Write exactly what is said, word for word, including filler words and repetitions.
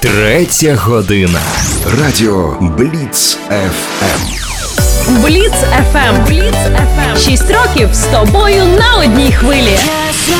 Третя година. Радіо Бліц еф ем. Бліц еф ем. Бліц еф ем. Шість років з тобою на одній хвилі.